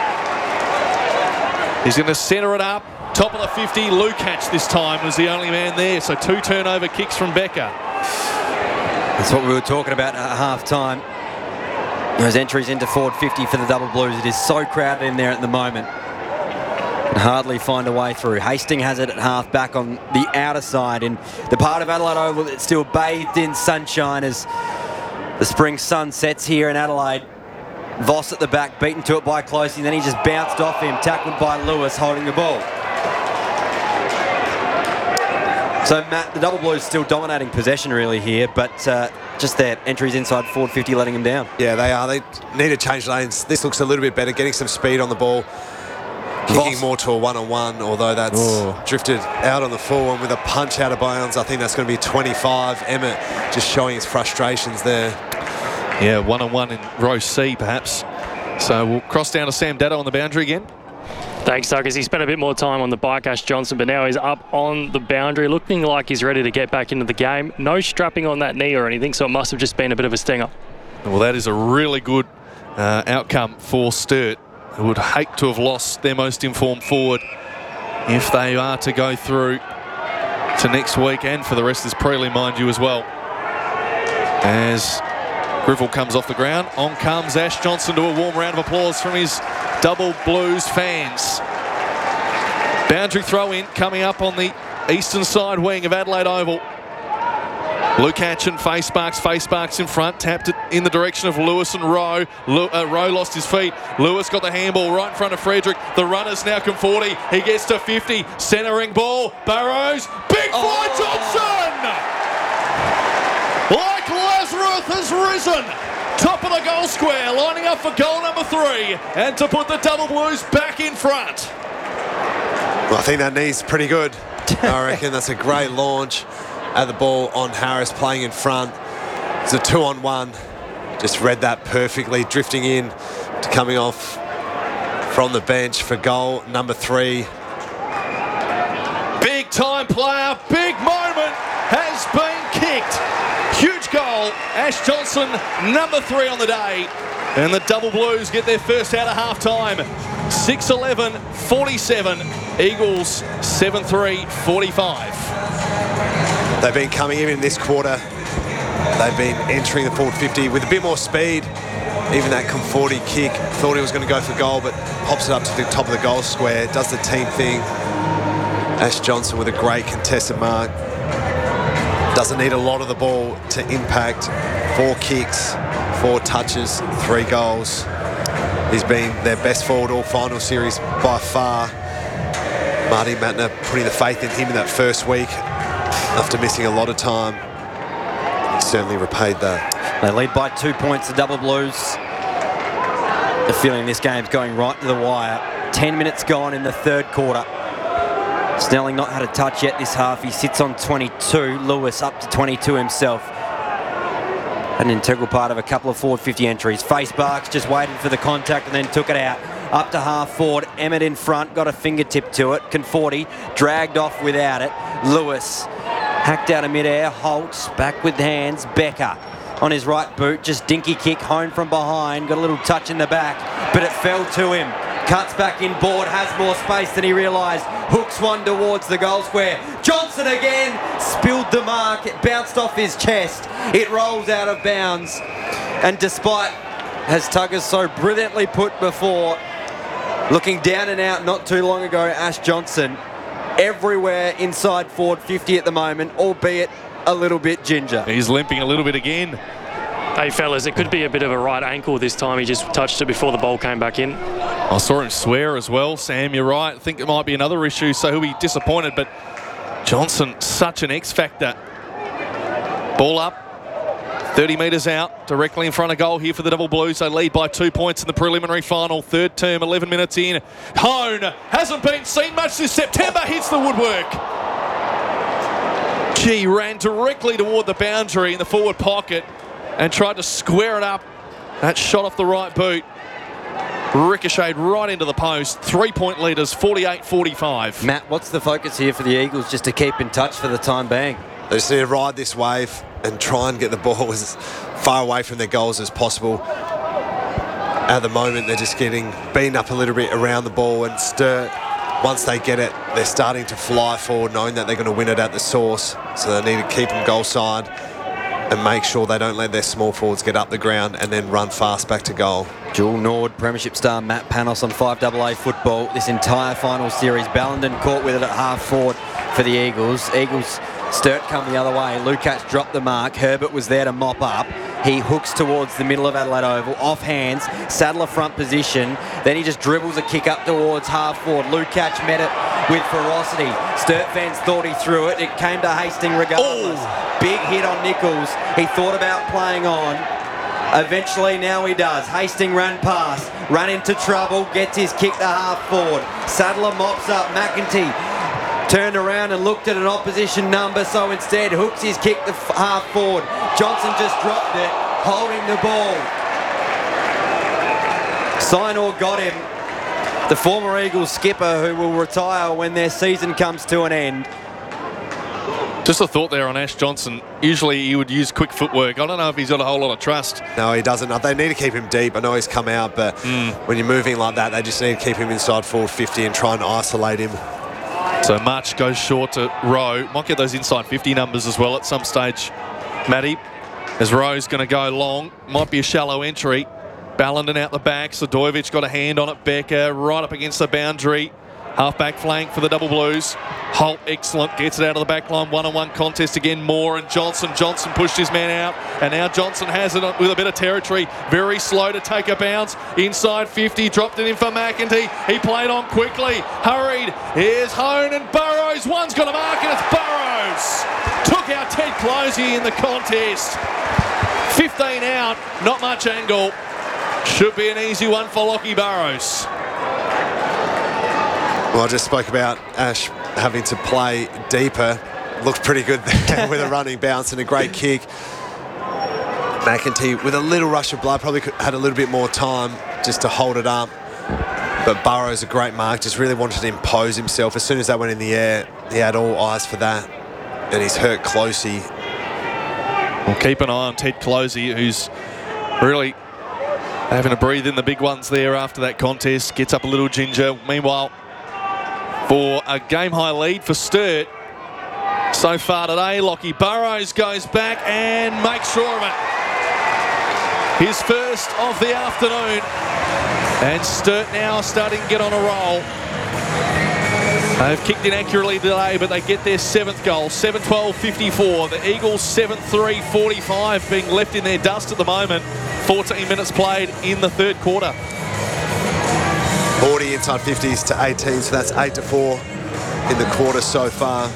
He's going to centre it up. Top of the fifty, Lukacs this time was the only man there. So two turnover kicks from Becker. That's what we were talking about at half time. Those entries into forward fifty for the Double Blues. It is so crowded in there at the moment. Hardly find a way through. Hastings has it at half back on the outer side in the part of Adelaide Oval that's still bathed in sunshine as the spring sun sets here in Adelaide. Voss at the back, beaten to it by Closey, and then he just bounced off him, tackled by Lewis holding the ball. So Matt, the Double Blues still dominating possession really here, but uh, just their entries inside forward fifty letting them down. Yeah, they are. They need to change lanes. This looks a little bit better, getting some speed on the ball. Kicking Voss more to a one-on-one, although that's Ooh. drifted out on the full one with a punch out of bounds. I think that's going to be twenty-five. Emmett just showing his frustrations there. Yeah, one-on-one in row C, perhaps. So we'll cross down to Sam Dado on the boundary again. Thanks, Douglas. He spent a bit more time on the bike, Ash Johnson, but now he's up on the boundary, looking like he's ready to get back into the game. No strapping on that knee or anything, so it must have just been a bit of a stinger. Well, that is a really good uh, outcome for Sturt. I would hate to have lost their most informed forward if they are to go through to next week and for the rest of this prelim, mind you, as well. As Grivell comes off the ground, on comes Ash Johnson to a warm round of applause from his Double Blues fans. Boundary throw in coming up on the eastern side wing of Adelaide Oval. Lukacs and Faye Sparks. Faye Sparks in front, tapped it in the direction of Lewis and Rowe. Lew uh, Rowe lost his feet. Lewis got the handball right in front of Frederick. The runner's now Conforti. He gets to fifty. Centering ball. Burrows. Big fly oh. Johnson! Like Lazarus has risen. Top of the goal square, lining up for goal number three. And to put the Double Blues back in front. Well, I think that knee's pretty good. I reckon that's a great launch. At the ball on Harris playing in front. It's a two on one. Just read that perfectly, drifting in to coming off from the bench for goal number three. Big time player, big moment has been kicked. Huge goal. Ash Johnson, number three on the day. And the Double Blues get their first out of half time. six eleven forty-seven. Eagles seven three forty-five. They've been coming in in this quarter. They've been entering the forward fifty with a bit more speed. Even that Conforti kick, thought he was going to go for goal, but pops it up to the top of the goal square, does the team thing. Ash Johnson with a great contested mark. Doesn't need a lot of the ball to impact. Four kicks, four touches, three goals. He's been their best forward all final series by far. Marty Matner putting the faith in him in that first week after missing a lot of time. He certainly repaid that. They lead by two points, the Double Blues. The feeling this game's going right to the wire. Ten minutes gone in the third quarter. Snelling not had a touch yet this half. He sits on twenty-two. Lewis up to twenty-two himself. An integral part of a couple of forward fifty entries. Face Barks just waited for the contact and then took it out. Up to half forward. Emmett in front, got a fingertip to it. Conforti dragged off without it. Lewis hacked out of midair. Holtz back with hands. Becker on his right boot, just dinky kick home from behind. Got a little touch in the back, but it fell to him. Cuts back in board, has more space than he realised. Hooks one towards the goal square. Johnson again spilled the mark. It bounced off his chest. It rolls out of bounds. And despite, as Tuggers so brilliantly put before, looking down and out not too long ago, Ash Johnson everywhere inside forward fifty at the moment, albeit a little bit ginger. He's limping a little bit again. Hey fellas, it could be a bit of a right ankle this time. He just touched it before the ball came back in. I saw him swear as well, Sam, you're right. I think it might be another issue, so he'll be disappointed, but Johnson, such an X factor. Ball up, thirty metres out, directly in front of goal here for the Double Blues. They lead by two points in the preliminary final. Third term, eleven minutes in. Hone hasn't been seen much this September, hits the woodwork. Gee, ran directly toward the boundary in the forward pocket and tried to square it up. That shot off the right boot ricocheted right into the post. Three-point leaders, forty-eight forty-five. Matt, what's the focus here for the Eagles just to keep in touch for the time being? They just need to ride this wave and try and get the ball as far away from their goals as possible. At the moment, they're just getting beaten up a little bit around the ball, and Sturt, once they get it, they're starting to fly forward, knowing that they're going to win it at the source. So they need to keep them goal side and make sure they don't let their small forwards get up the ground and then run fast back to goal. Jewel Nord, Premiership star Matt Panos on five A A football. This entire final series, Ballenden caught with it at half forward for the Eagles. Eagles, Sturt come the other way. Lukacs dropped the mark. Herbert was there to mop up. He hooks towards the middle of Adelaide Oval, off hands, Sadler front position. Then he just dribbles a kick up towards half forward. Lukacs met it with ferocity. Sturt fans thought he threw it. It came to Hastings regardless. Ooh. Big hit on Nichols. He thought about playing on. Eventually, now he does. Hastings ran past, ran into trouble, gets his kick to half forward. Sadler mops up. McEntee turned around and looked at an opposition number, so instead hooks his kick to half forward. Johnson just dropped it, holding the ball. Sinor got him. The former Eagles skipper who will retire when their season comes to an end. Just a thought there on Ash Johnson. Usually he would use quick footwork. I don't know if he's got a whole lot of trust. No, he doesn't. They need to keep him deep. I know he's come out, but mm. when you're moving like that, they just need to keep him inside forward fifty and try and isolate him. So March goes short to Rowe. Might get those inside fifty numbers as well at some stage, Matty. As Rowe's going to go long. Might be a shallow entry. Ballenden out the back. Sadojevic got a hand on it. Becker right up against the boundary. Half-back flank for the Double Blues. Holt, excellent, gets it out of the back line. One-on-one contest again, Moore and Johnson. Johnson pushed his man out, and now Johnson has it with a bit of territory. Very slow to take a bounce. Inside fifty, dropped it in for McEntee. He played on quickly, hurried. Here's Hone and Burrows. One's got a mark, and it's Burrows. Took out Ted Closey in the contest. fifteen out, not much angle. Should be an easy one for Lockie Burrows. Well, I just spoke about Ash having to play deeper. Looked pretty good there with a running bounce and a great kick. McEntee with a little rush of blood, probably could, had a little bit more time just to hold it up. But Burrows, a great mark, just really wanted to impose himself. As soon as that went in the air, he had all eyes for that. And he's hurt Closey. We'll keep an eye on Ted Closey, who's really having to breathe in the big ones there after that contest. Gets up a little ginger. Meanwhile, for a game-high lead for Sturt so far today, Lockie Burrows goes back and makes sure of it. His first of the afternoon. And Sturt now starting to get on a roll. They've kicked in accurately today, but they get their seventh goal. seven twelve fifty-four. The Eagles seven three forty-five being left in their dust at the moment. fourteen minutes played in the third quarter. forty inside fifties to eighteen, so that's eight to four in the quarter so far.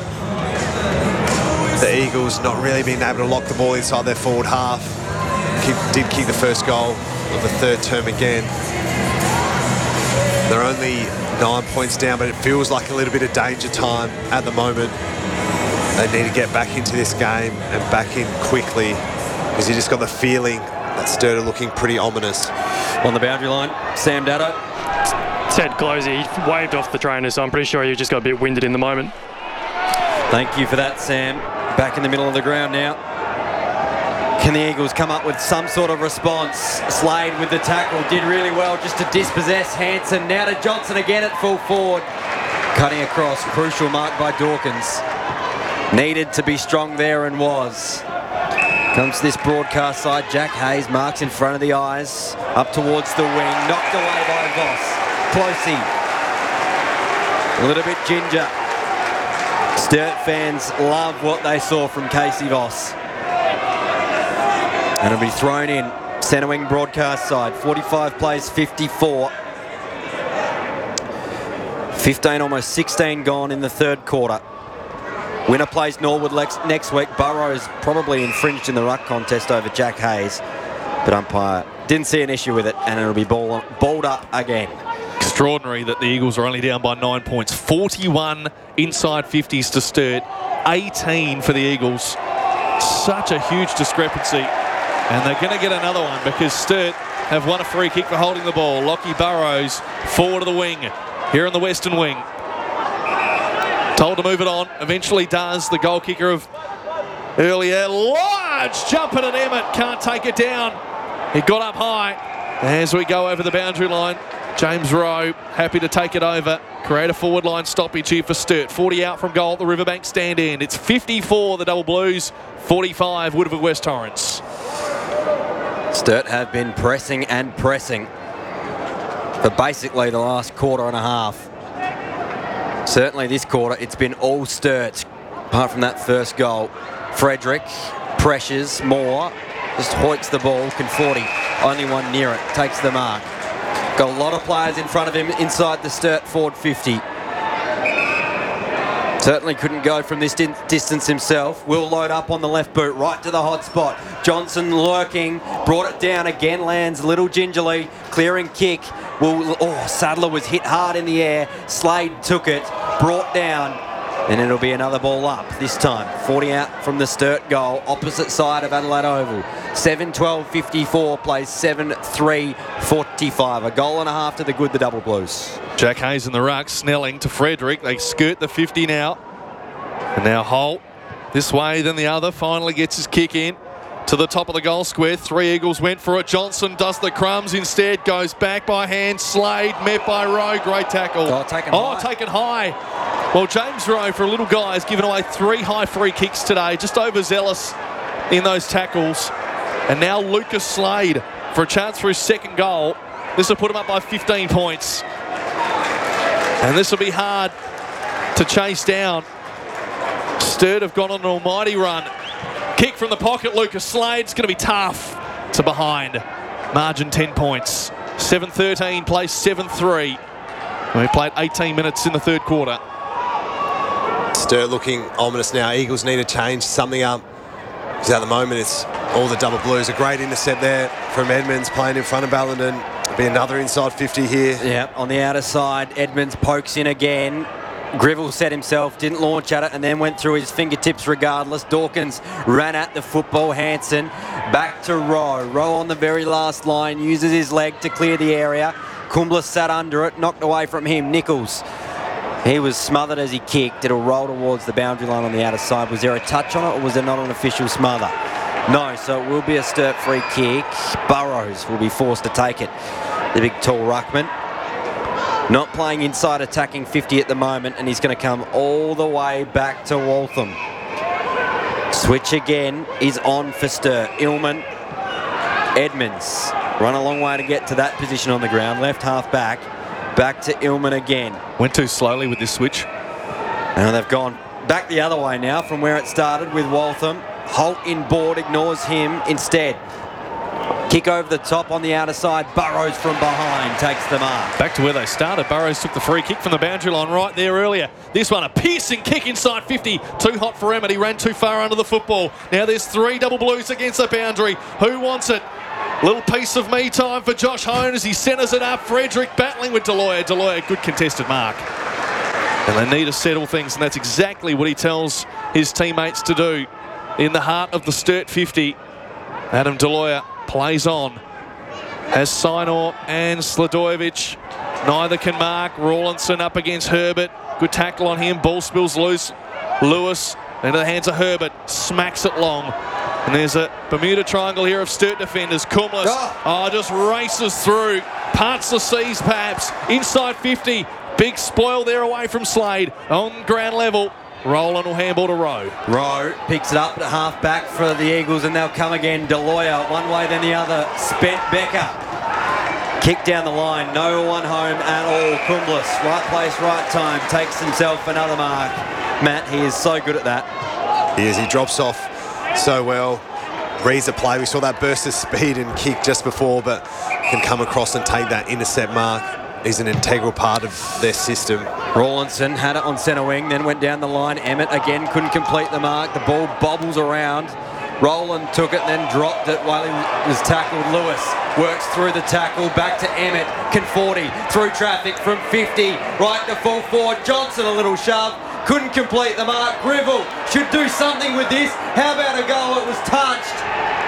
The Eagles not really being able to lock the ball inside their forward half. Kick, did kick the first goal of the third term again. They're only nine points down, but it feels like a little bit of danger time at the moment. They need to get back into this game and back in quickly, because you just got the feeling that Sturt are looking pretty ominous. On the boundary line, Sam Dado. Ted Closey, he waved off the trainer, so I'm pretty sure he just got a bit winded in the moment. Thank you for that, Sam. Back in the middle of the ground now. Can the Eagles come up with some sort of response? Slade with the tackle, did really well just to dispossess Hanson. Now to Johnson again at full forward. Cutting across, crucial mark by Dawkins. Needed to be strong there and was. Comes this broadcast side, Jack Hayes marks in front of the eyes. Up towards the wing, knocked away by Voss. Closey. A little bit ginger. Sturt fans love what they saw from Casey Voss. And it'll be thrown in. Centre wing broadcast side. forty-five plays, fifty-four. fifteen, almost sixteen gone in the third quarter. Winner plays Norwood next week. Burrows probably infringed in the ruck contest over Jack Hayes. But umpire didn't see an issue with it, and it'll be ball, balled up again. Extraordinary that the Eagles are only down by nine points. forty-one inside fifties to Sturt. eighteen for the Eagles. Such a huge discrepancy. And they're going to get another one because Sturt have won a free kick for holding the ball. Lockie Burrows forward of the wing here in the western wing. Told to move it on. Eventually does. The goal kicker of earlier. Large jump at Emmett. Can't take it down. He got up high. As we go over the boundary line, James Rowe happy to take it over. Create a forward line stoppage here for Sturt. forty out from goal at the Riverbank stand end. It's fifty-four, the Double Blues. forty-five, Woodford West Torrens. Sturt have been pressing and pressing for basically the last quarter and a half. Certainly this quarter, it's been all Sturt, apart from that first goal. Frederick pressures more, just hoiks the ball. Conforti, only one near it, takes the mark. Got a lot of players in front of him inside the Sturt forward fifty. Certainly couldn't go from this distance himself. Will load up on the left boot, right to the hot spot. Johnson lurking, brought it down again, lands a little gingerly, clearing kick. Will, oh, Sadler was hit hard in the air. Slade took it, brought down, and it'll be another ball up this time. forty out from the Sturt goal, opposite side of Adelaide Oval. seven twelve fifty-four, plays seven three forty-five. A goal and a half to the good, the Double Blues. Jack Hayes in the ruck, Snelling to Frederick. They skirt the fifty now. And now Holt this way, then the other. Finally gets his kick in to the top of the goal square. Three Eagles went for it. Johnson does the crumbs instead. Goes back by hand. Slade met by Rowe. Great tackle. Oh, taken oh, high. taken high. Well, James Rowe, for a little guy, has given away three high free kicks today. Just overzealous in those tackles. And now Lucas Slade for a chance for his second goal. This will put him up by fifteen points. And this will be hard to chase down. Sturt have gone on an almighty run. Kick from the pocket, Lucas Slade. It's going to be tough. To behind. Margin ten points. seven thirteen, plays seven three. We played eighteen minutes in the third quarter. Sturt looking ominous now. Eagles need to change something up. Because at the moment, it's all the Double Blues. A great intercept there from Edmonds playing in front of Ballenden. It'll be another inside fifty here. Yeah, on the outer side, Edmonds pokes in again. Grivell set himself, didn't launch at it, and then went through his fingertips regardless. Dawkins ran at the football. Hanson back to Rowe. Rowe on the very last line, uses his leg to clear the area. Kumbla sat under it, knocked away from him. Nichols, he was smothered as he kicked. It'll roll towards the boundary line on the outer side. Was there a touch on it, or was there not an official smother? No, so it will be a Sturt free kick. Burrows will be forced to take it. The big tall ruckman. Not playing inside, attacking fifty at the moment, and he's going to come all the way back to Waltham. Switch again is on for Sturt. Illman, Edmonds. Run a long way to get to that position on the ground. Left half back. Back to Illman again. Went too slowly with this switch. And they've gone back the other way now from where it started with Waltham. Holt in board, ignores him instead. Kick over the top on the outer side. Burrows from behind takes the mark. Back to where they started. Burrows took the free kick from the boundary line right there earlier. This one, a piercing kick inside fifty. Too hot for Emmett. He ran too far under the football. Now there's three double blues against the boundary. Who wants it? Little piece of me time for Josh Hone as he centres it up. Frederick battling with Deloya. Deloya, good contested mark. And they need to settle things, and that's exactly what he tells his teammates to do. In the heart of the Sturt fifty, Adam Deloya plays on. Has Sinor and Sladojevic. Neither can mark. Rawlinson up against Herbert. Good tackle on him. Ball spills loose. Lewis into the hands of Herbert. Smacks it long. And there's a Bermuda triangle here of Sturt defenders. Kumlas, oh. oh, just races through. Parts the seas perhaps. Inside fifty. Big spoil there away from Slade. On ground level. Roland will handball to Rowe. Rowe picks it up at half back for the Eagles, and they'll come again. Deloya, one way then the other. Spent Becker. Kick down the line. No one home at all. Kumblas, right place, right time. Takes himself another mark. Matt, he is so good at that. He is. He drops off so well. Reads the play. We saw that burst of speed and kick just before, but can come across and take that intercept mark. He's an integral part of their system. Rawlinson had it on centre wing, then went down the line. Emmett again couldn't complete the mark. The ball bobbles around. Roland took it, then dropped it while he was tackled. Lewis works through the tackle, back to Emmett. Conforti through traffic from fifty, right to full forward. Johnson a little shove, couldn't complete the mark. Grivell should do something with this. How about a goal? It was touched.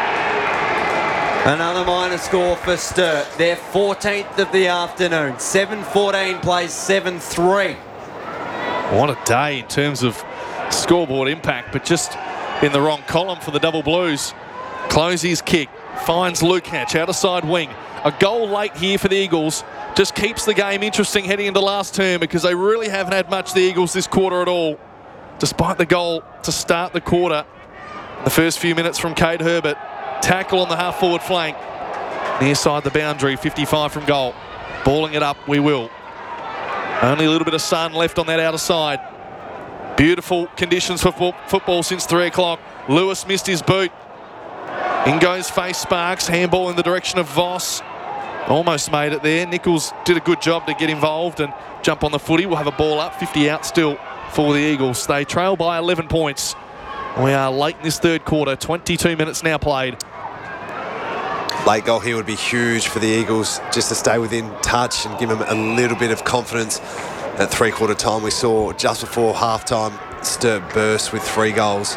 Another minor score for Sturt. Their fourteenth of the afternoon. seven fourteen plays seven three. What a day in terms of scoreboard impact, but just in the wrong column for the Double Blues. Closey's kick finds Luke Hatch out of side wing. A goal late here for the Eagles just keeps the game interesting heading into last term, because they really haven't had much, the Eagles, this quarter at all. Despite the goal to start the quarter, the first few minutes from Cade Herbert. Tackle on the half-forward flank. Near side the boundary, fifty-five from goal. Balling it up, we will. Only a little bit of sun left on that outer side. Beautiful conditions for fo- football since three o'clock. Lewis missed his boot. In goes Face Sparks. Handball in the direction of Voss. Almost made it there. Nichols did a good job to get involved and jump on the footy. We'll have a ball up, fifty out still for the Eagles. They trail by eleven points. We are late in this third quarter. twenty-two minutes now played. Late goal here would be huge for the Eagles, just to stay within touch and give them a little bit of confidence. At three-quarter time, we saw just before half-time, Sturt burst with three goals.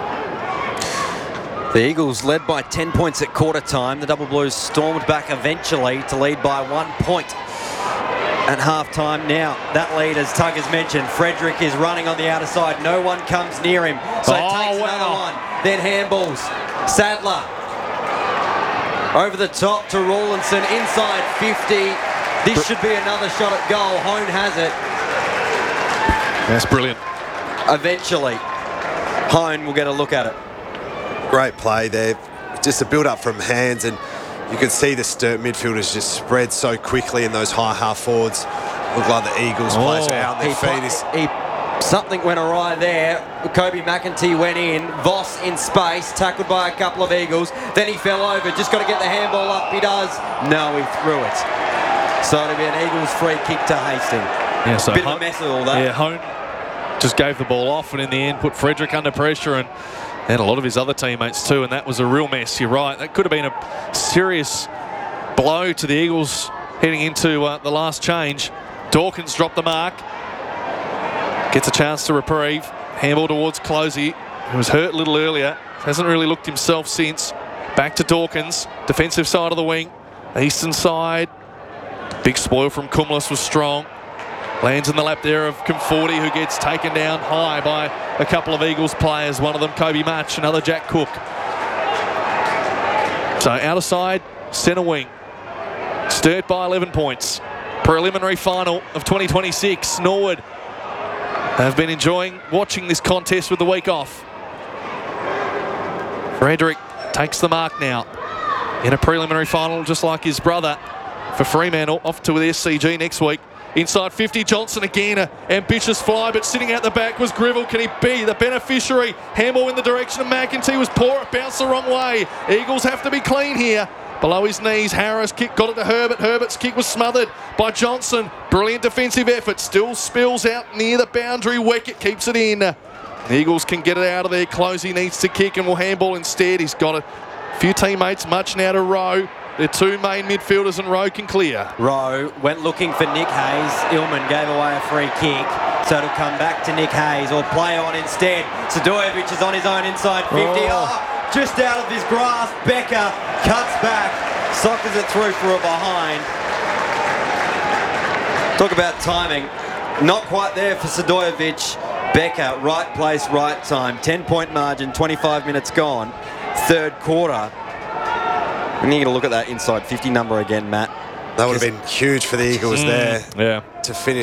The Eagles led by ten points at quarter time. The Double Blues stormed back eventually to lead by one point at half-time. Now, that lead, as Tug has mentioned, Frederick is running on the outer side. No one comes near him, so oh, takes wow. another one. Then handballs. Sadler over the top to Rawlinson, inside fifty. This should be another shot at goal. Hone has it. That's brilliant. Eventually, Hone will get a look at it. Great play there. Just a build-up from hands, and you could see the Sturt midfielders just spread so quickly, and those high half forwards look like the Eagles Oh, players are out on their he, feet. he, something went awry there. Kobe McEntee went in. Voss in space, tackled by a couple of Eagles. Then he fell over. Just got to get the handball up. He does. No, he threw it. So it'll be an Eagles free kick to Hastings. Yeah, so Bit Hone, of a mess with all that. Yeah, Hone just gave the ball off, and in the end put Frederick under pressure, and and a lot of his other teammates too, and that was a real mess. You're right. That could have been a serious blow to the Eagles heading into uh, the last change. Dawkins dropped the mark. Gets a chance to reprieve. Handball towards Closey, who was hurt a little earlier. Hasn't really looked himself since. Back to Dawkins. Defensive side of the wing. Eastern side. Big spoil from Cumulus was strong. Lands in the lap there of Conforti, who gets taken down high by a couple of Eagles players. One of them, Kobe Match, another Jack Cook. So outer side, centre wing. Sturt by eleven points. Preliminary final of twenty twenty-six. Norwood have been enjoying watching this contest with the week off. Frederick takes the mark now in a preliminary final, just like his brother for Fremantle, off to the S C G next week. Inside fifty, Johnson again, an ambitious fly, but sitting out the back was Gribble. Can he be the beneficiary? Handball in the direction of McEntee was poor, it bounced the wrong way. Eagles have to be clean here. Below his knees, Harris kick got it to Herbert. Herbert's kick was smothered by Johnson. Brilliant defensive effort, still spills out near the boundary. Weckett keeps it in. The Eagles can get it out of there. Closey needs to kick and will handball instead. He's got a few teammates, much now to Rowe. Their two main midfielders, and Rowe can clear. Rowe went looking for Nick Hayes. Illman gave away a free kick, so it'll come back to Nick Hayes, or play on instead. Sadojevic is on his own inside fifty. Oh. Oh, just out of his grasp. Becker cuts back, sockers it through for a behind. Talk about timing. Not quite there for Sadojevic. Becker, right place, right time. ten-point margin, twenty-five minutes gone. Third quarter. We need to look at that inside fifty number again, Matt. That would have been huge for the Eagles mm, there yeah. to finish